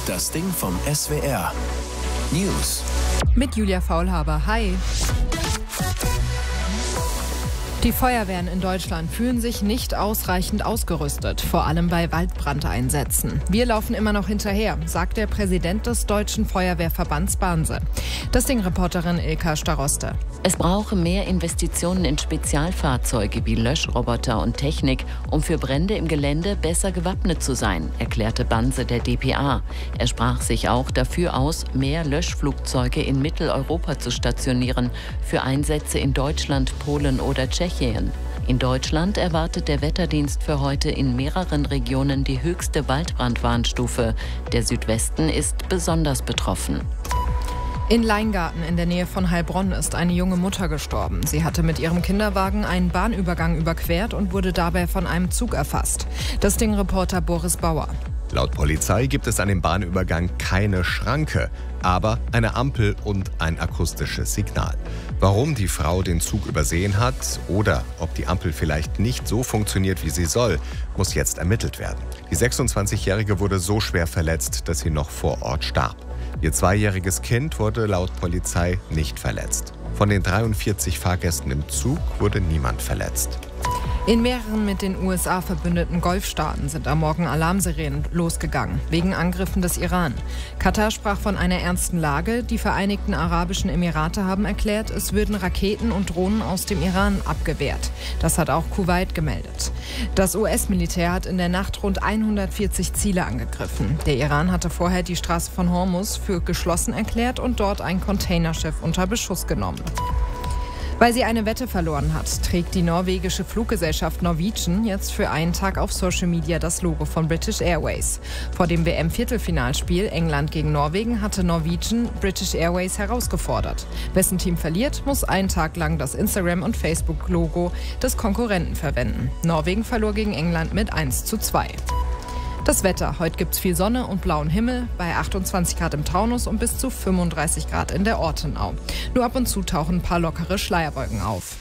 Das Ding vom SWR. News. Mit Julia Faulhaber. Hi. Die Feuerwehren in Deutschland fühlen sich nicht ausreichend ausgerüstet, vor allem bei Waldbrandeinsätzen. Wir laufen immer noch hinterher, sagt der Präsident des Deutschen Feuerwehrverbands Banse. Das Ding-Reporterin Ilka Staroste. Es brauche mehr Investitionen in Spezialfahrzeuge wie Löschroboter und Technik, um für Brände im Gelände besser gewappnet zu sein, erklärte Banse der dpa. Er sprach sich auch dafür aus, mehr Löschflugzeuge in Mitteleuropa zu stationieren, für Einsätze in Deutschland, Polen oder Tschechien. In Deutschland erwartet der Wetterdienst für heute in mehreren Regionen die höchste Waldbrandwarnstufe. Der Südwesten ist besonders betroffen. In Leingarten in der Nähe von Heilbronn ist eine junge Mutter gestorben. Sie hatte mit ihrem Kinderwagen einen Bahnübergang überquert und wurde dabei von einem Zug erfasst. Das Ding-Reporter Boris Bauer. Laut Polizei gibt es an dem Bahnübergang keine Schranke, aber eine Ampel und ein akustisches Signal. Warum die Frau den Zug übersehen hat oder ob die Ampel vielleicht nicht so funktioniert, wie sie soll, muss jetzt ermittelt werden. Die 26-Jährige wurde so schwer verletzt, dass sie noch vor Ort starb. Ihr 2-jähriges Kind wurde laut Polizei nicht verletzt. Von den 43 Fahrgästen im Zug wurde niemand verletzt. In mehreren mit den USA verbündeten Golfstaaten sind am Morgen Alarmsirenen losgegangen, wegen Angriffen des Iran. Katar sprach von einer ernsten Lage. Die Vereinigten Arabischen Emirate haben erklärt, es würden Raketen und Drohnen aus dem Iran abgewehrt. Das hat auch Kuwait gemeldet. Das US-Militär hat in der Nacht rund 140 Ziele angegriffen. Der Iran hatte vorher die Straße von Hormuz für geschlossen erklärt und dort ein Containerschiff unter Beschuss genommen. Weil sie eine Wette verloren hat, trägt die norwegische Fluggesellschaft Norwegian jetzt für einen Tag auf Social Media das Logo von British Airways. Vor dem WM-Viertelfinalspiel England gegen Norwegen hatte Norwegian British Airways herausgefordert. Wessen Team verliert, muss einen Tag lang das Instagram- und Facebook-Logo des Konkurrenten verwenden. Norwegen verlor gegen England mit 1:2. Das Wetter. Heute gibt es viel Sonne und blauen Himmel, bei 28 Grad im Taunus und bis zu 35 Grad in der Ortenau. Nur ab und zu tauchen ein paar lockere Schleierwolken auf.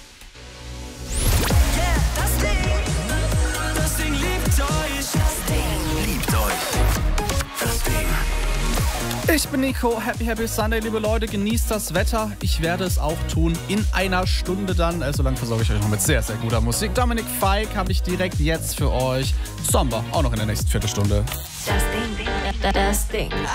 Das Ding liebt euch. Das Ding liebt euch. Das Ding. Ich bin Nico, Happy Sunday, liebe Leute, genießt das Wetter. Ich werde es auch tun in einer Stunde dann. So lange versorge ich euch noch mit sehr, sehr guter Musik. Dominik Fike habe ich direkt jetzt für euch. Samba, auch noch in der nächsten Viertelstunde. Das Ding.